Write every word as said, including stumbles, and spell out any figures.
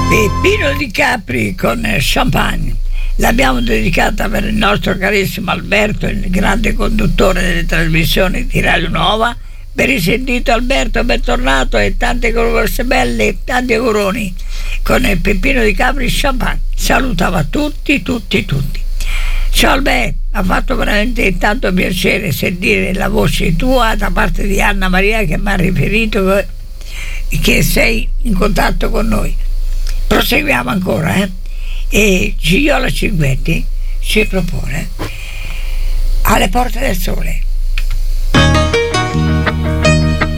Peppino Di Capri con Champagne. L'abbiamo dedicata per il nostro carissimo Alberto, il grande conduttore delle trasmissioni di Radio Nuova. Ben risentito Alberto, bentornato e tante cose belle, tanti auguroni con il Peppino Di Capri Champagne. Salutava tutti, tutti, tutti. Ciao Alberto, ha fatto veramente tanto piacere sentire la voce tua da parte di Anna Maria, che mi ha riferito che sei in contatto con noi. Proseguiamo ancora, eh? E Gigliola Cinquetti ci propone Alle porte del sole.